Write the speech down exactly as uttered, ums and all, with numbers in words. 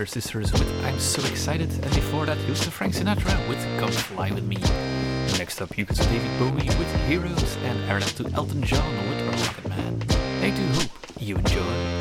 Pointer Sisters with I'm So Excited, and before that you saw Frank Sinatra with Come Fly With Me. Next up you can see David Bowie with Heroes, and Ireland to Elton John with Rocket Man. I do hope you enjoy.